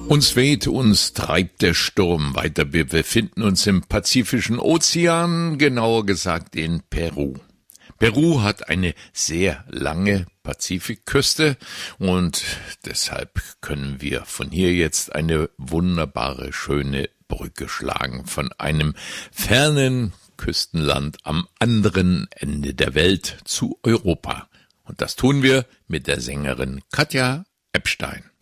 Uns weht, uns treibt der Sturm weiter. Wir befinden uns im Pazifischen Ozean, genauer gesagt in Peru. Peru hat eine sehr lange Pazifikküste und deshalb können wir von hier jetzt eine wunderbare, schöne Brücke schlagen von einem fernen Küstenland am anderen Ende der Welt zu Europa. Und das tun wir mit der Sängerin Katja Epstein.